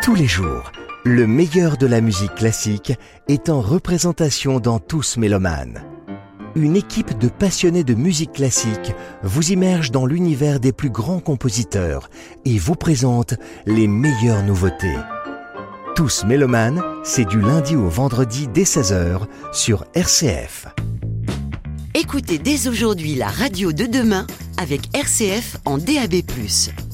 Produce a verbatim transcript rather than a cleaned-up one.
Tous les jours, le meilleur de la musique classique est en représentation dans Tous Mélomanes. Une équipe de passionnés de musique classique vous immerge dans l'univers des plus grands compositeurs et vous présente les meilleures nouveautés. Tous Mélomanes, c'est du lundi au vendredi dès seize heures sur R C F. Écoutez dès aujourd'hui la radio de demain avec R C F en D A B plus.